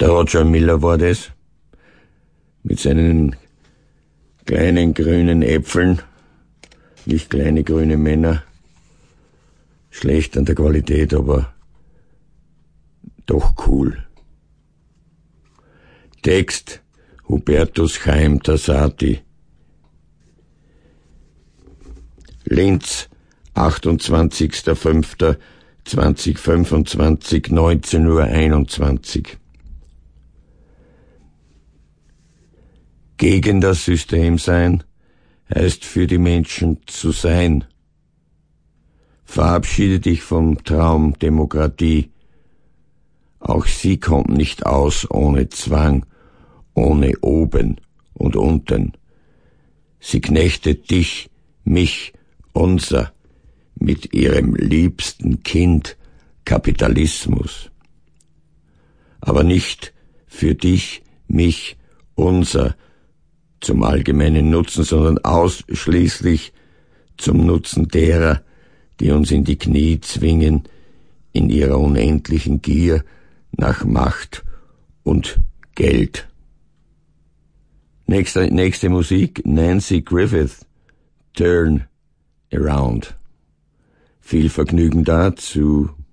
Der Roger Miller war das, mit seinen kleinen grünen Äpfeln, nicht kleine grüne Männer, schlecht an der Qualität, aber doch cool. Text Hubertus Chaim Tassati. Linz, 28.05.2025, 19:21 Uhr. Gegen das System sein heißt für die Menschen zu sein. Verabschiede dich vom Traum Demokratie. Auch sie kommt nicht aus ohne Zwang, ohne oben und unten. Sie knechtet dich, mich, unser, mit ihrem liebsten Kind Kapitalismus. Aber nicht für dich, mich, unser, zum allgemeinen Nutzen, sondern ausschließlich zum Nutzen derer, die uns in die Knie zwingen, in ihrer unendlichen Gier nach Macht und Geld. Nächste Musik, Nancy Griffith, Turn Around. Viel Vergnügen dazu.